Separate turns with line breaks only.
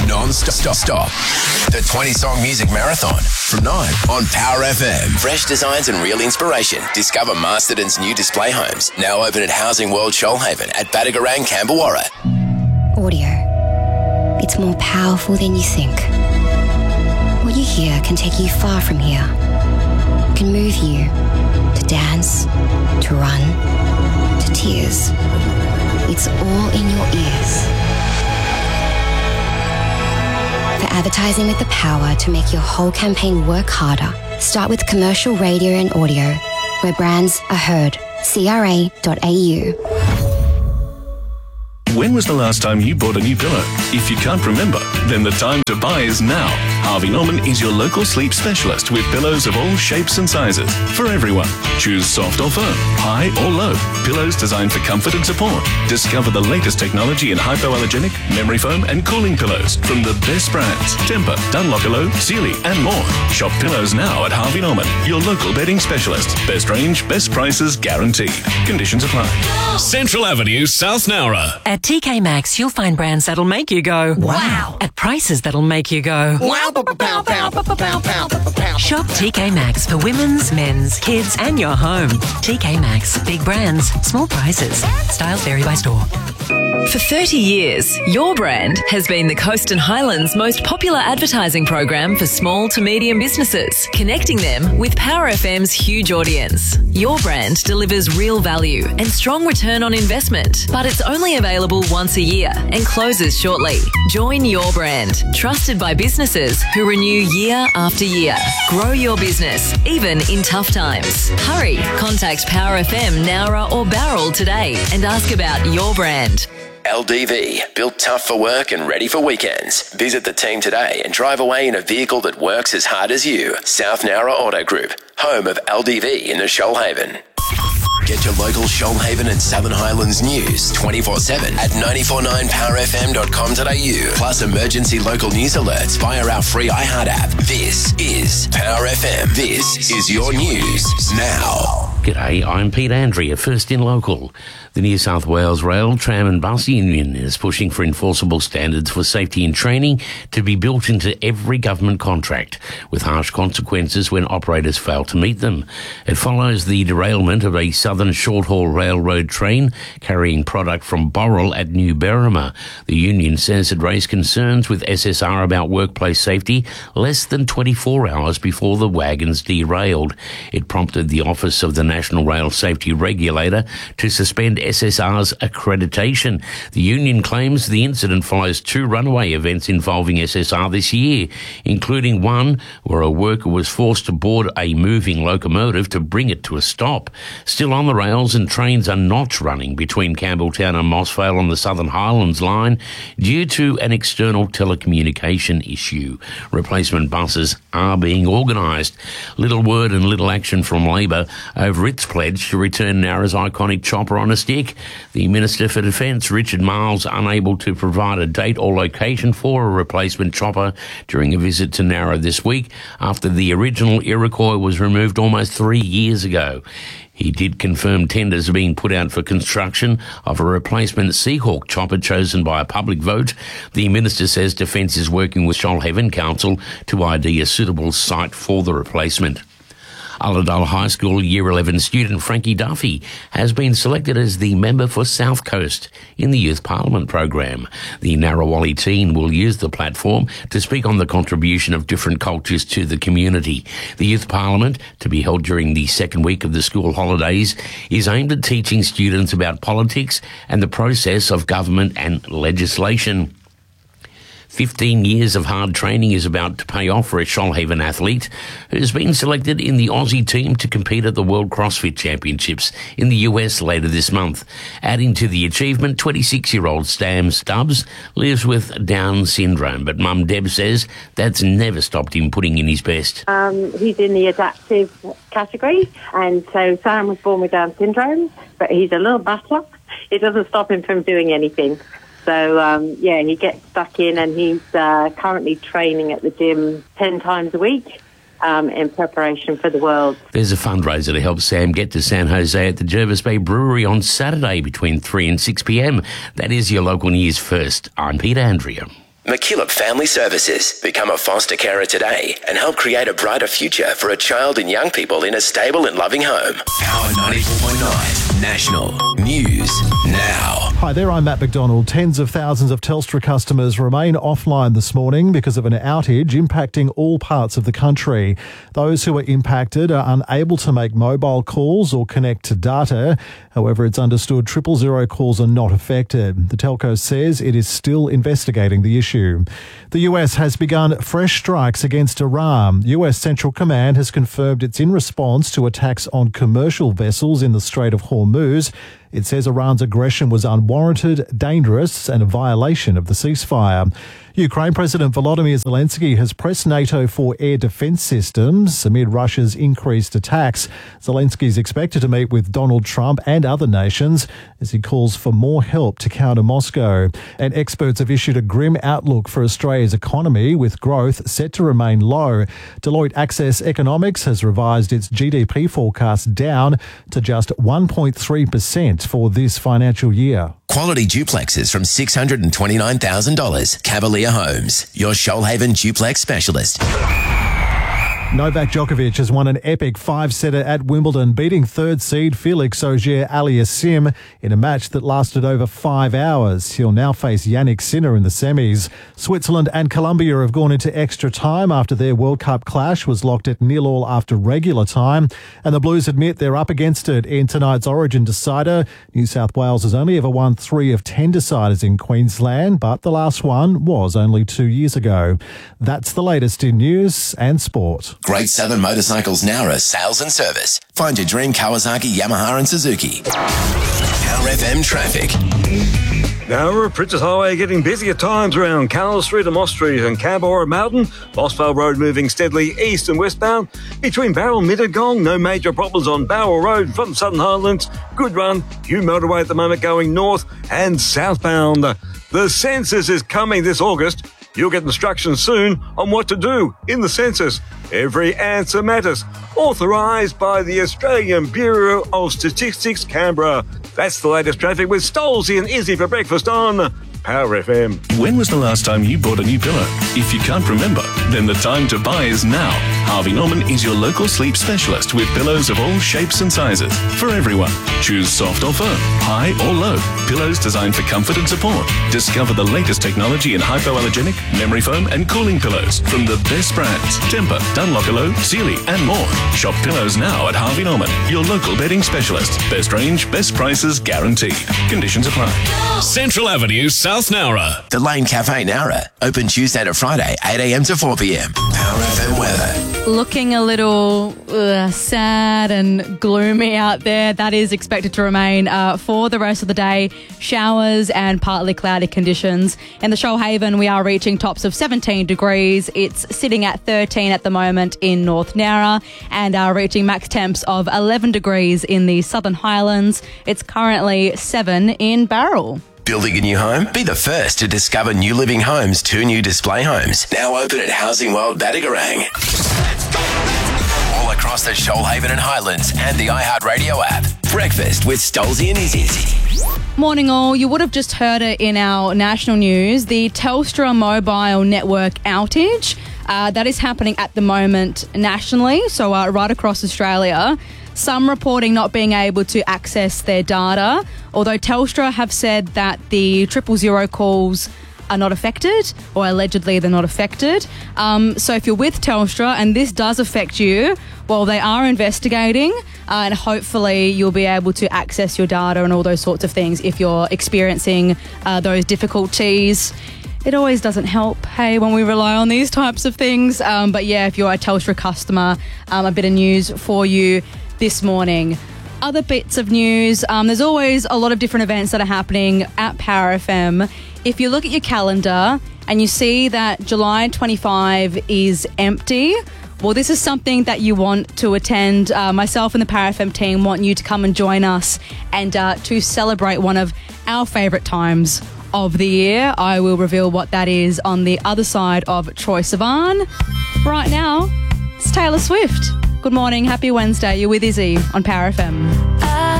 Non-stop. The 20-song music marathon from 9 on Power FM. Fresh designs and real inspiration. Discover Masterton's new display homes. Now open at Housing World Shoalhaven at Badagarang, Camberwarra.
Audio. It's more powerful than you think. What you hear can take you far from here. It can move you to dance, to run, to tears. It's all in your ears. For advertising with the power to make your whole campaign work harder, start with commercial radio and audio, where brands are heard. CRA.au.
When was the last time you bought a new pillow? If you can't remember, then the time to buy is now. Harvey Norman is your local sleep specialist with pillows of all shapes and sizes for everyone. Choose soft or firm, high or low. Pillows designed for comfort and support. Discover the latest technology in hypoallergenic, memory foam and cooling pillows from the best brands. Tempur, Dunlopillow, Sealy and more. Shop pillows now at Harvey Norman, your local bedding specialist. Best range, best prices guaranteed. Conditions apply.
Central Avenue, South Nowra.
At TK Maxx, you'll find brands that'll make you go,
wow.
At prices that'll make you go,
wow.
Shop TK Maxx for women's, men's, kids and your home. TK Maxx. Big brands, small prices. Styles vary by store.
For 30 years, Your Brand has been the Coast and Highlands' most popular advertising program for small to medium businesses, connecting them with Power FM's huge audience. Your Brand delivers real value and strong return on investment, but it's only available once a year and closes shortly. Join Your Brand, trusted by businesses who renew year after year. Grow your business, even in tough times. Hurry, contact Power FM, Nowra or Barrel today and ask about Your Brand.
LDV, built tough for work and ready for weekends. Visit the team today and drive away in a vehicle that works as hard as you. South Nowra Auto Group, home of LDV in the Shoalhaven. Get your local Shoalhaven and Southern Highlands news 24/7 at 949powerfm.com.au. Plus emergency local news alerts via our free iHeart app. This is Power FM. This is your news now.
G'day, I'm Pete Andrea, first in local. The New South Wales Rail, Tram and Bus Union is pushing for enforceable standards for safety and training to be built into every government contract, with harsh consequences when operators fail to meet them. It follows the derailment of a Southern short-haul railroad train carrying product from Boral at New Berrima. The union says it raised concerns with SSR about workplace safety less than 24 hours before the wagons derailed. It prompted the Office of the National Rail Safety Regulator to suspend SSR's accreditation. The union claims the incident follows 2 runaway events involving SSR this year, including one where a worker was forced to board a moving locomotive to bring it to a stop. Still on the rails, and trains are not running between Campbelltown and Mossvale on the Southern Highlands line due to an external telecommunication issue. Replacement buses are being organised. Little word and little action from Labor over its pledge to return Nowra's iconic chopper on a stick. The Minister for Defence, Richard Marles, unable to provide a date or location for a replacement chopper during a visit to Nowra this week after the original Iroquois was removed almost 3 years ago. He did confirm tenders are being put out for construction of a replacement Seahawk chopper chosen by a public vote. The Minister says Defence is working with Shoalhaven Council to ID a suitable site for the replacement. Ulladulla High School Year 11 student Frankie Duffy has been selected as the member for South Coast in the Youth Parliament program. The Narrawali teen will use the platform to speak on the contribution of different cultures to the community. The Youth Parliament, to be held during the second week of the school holidays, is aimed at teaching students about politics and the process of government and legislation. 15 years of hard training is about to pay off for a Shoalhaven athlete who's been selected in the Aussie team to compete at the World CrossFit Championships in the US later this month. Adding to the achievement, 26-year-old Sam Stubbs lives with Down syndrome, but Mum Deb says that's never stopped him putting in his best.
He's in the adaptive category, and so Sam was born with Down syndrome, but he's a little battler. It doesn't stop him from doing anything. So, he gets stuck in, and he's currently training at the gym 10 times a week in preparation for the World.
There's a fundraiser to help Sam get to San Jose at the Jervis Bay Brewery on Saturday between 3 and 6 p.m. That is your local news first. I'm Peter Andrea.
McKillop Family Services. Become a foster carer today and help create a brighter future for a child and young people in a stable and loving home. Power 94.9 National News Now.
Hi there, I'm Matt McDonald. Tens of thousands of Telstra customers remain offline this morning because of an outage impacting all parts of the country. Those who are impacted are unable to make mobile calls or connect to data. However, it's understood 000 calls are not affected. The telco says it is still investigating the issue. The US has begun fresh strikes against Iran. US Central Command has confirmed it's in response to attacks on commercial vessels in the Strait of Hormuz. It says Iran's aggression was unwarranted, dangerous, and a violation of the ceasefire. Ukraine President Volodymyr Zelensky has pressed NATO for air defence systems amid Russia's increased attacks. Zelensky is expected to meet with Donald Trump and other nations as he calls for more help to counter Moscow. And experts have issued a grim outlook for Australia's economy, with growth set to remain low. Deloitte Access Economics has revised its GDP forecast down to just 1.3% for this financial year.
Quality duplexes from $629,000. Cavalier Homes, your Shoalhaven duplex specialist.
Novak Djokovic has won an epic 5-setter at Wimbledon, beating third seed Felix Auger-Aliassime in a match that lasted over 5 hours. He'll now face Yannick Sinner in the semis. Switzerland and Colombia have gone into extra time after their World Cup clash was locked at 0-0 after regular time. And the Blues admit they're up against it in tonight's Origin decider. New South Wales has only ever won 3 of 10 deciders in Queensland, but the last one was only 2 years ago. That's the latest in news and sport.
Great Southern Motorcycles Nowra sales and service. Find your dream Kawasaki, Yamaha and Suzuki. Power FM traffic.
Nowra, Princes Highway getting busy at times around Carroll Street and Moss Street and Cabora Mountain. Bossvale Road moving steadily east and westbound. Between Barrel and Mittagong, no major problems on Barrel Road from Southern Highlands. Good run. New motorway at the moment going north and southbound. The census is coming this August. You'll get instructions soon on what to do in the census. Every answer matters. Authorised by the Australian Bureau of Statistics, Canberra. That's the latest traffic with Stolzy and Izzy for breakfast on Power FM.
When was the last time you bought a new pillow? If you can't remember, then the time to buy is now. Harvey Norman is your local sleep specialist with pillows of all shapes and sizes for everyone. Choose soft or firm, high or low. Pillows designed for comfort and support. Discover the latest technology in hypoallergenic, memory foam and cooling pillows from the best brands. Tempur, Dunlopillow, Sealy and more. Shop pillows now at Harvey Norman, your local bedding specialist. Best range, best prices guaranteed. Conditions apply.
Central Avenue, South Nowra.
The Lane Cafe Nowra, open Tuesday to Friday, 8 a.m. to 4 p.m. Power FM weather.
Looking a little sad and gloomy out there. That is expected to remain for the rest of the day. Showers and partly cloudy conditions. In the Shoalhaven, we are reaching tops of 17 degrees. It's sitting at 13 at the moment in North Nowra and are reaching max temps of 11 degrees in the Southern Highlands. It's currently 7 in Barrel.
Building a new home? Be the first to discover New Living Homes' 2 new display homes. Now open at Housing World Battigarang. All across the Shoalhaven and Highlands and the iHeartRadio app. Breakfast with Stolzy and Izzy.
Morning all. You would have just heard it in our national news. The Telstra mobile network outage that is happening at the moment nationally, so right across Australia. Some reporting not being able to access their data, although Telstra have said that the 000 calls are not affected, or allegedly they're not affected. So if you're with Telstra and this does affect you, well, they are investigating and hopefully you'll be able to access your data and all those sorts of things if you're experiencing those difficulties. It always doesn't help, hey, when we rely on these types of things. But yeah, if you're a Telstra customer, a bit of news for you this morning. Other bits of news, there's always a lot of different events that are happening at Power FM. If you look at your calendar and you see that July 25 is empty, well, this is something that you want to attend. Myself and the Power FM team want you to come and join us and to celebrate one of our favourite times of the year. I will reveal what that is on the other side of Troy Sivan. Right now, it's Taylor Swift. Good morning, happy Wednesday. You're with Izzy on Power FM.